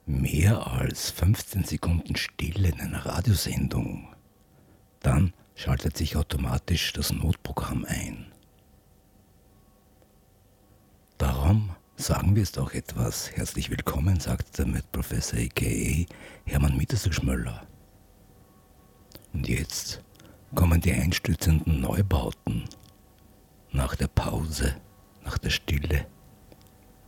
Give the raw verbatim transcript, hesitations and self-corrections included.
Mehr als fünfzehn Sekunden Stille in einer Radiosendung. Dann schaltet sich automatisch das Notprogramm ein. Darum sagen wir es doch etwas. Herzlich willkommen, sagt damit Professor aka Hermann Mitterser-Schmöller. Und jetzt kommen die einstürzenden Neubauten. Nach der Pause, nach der Stille.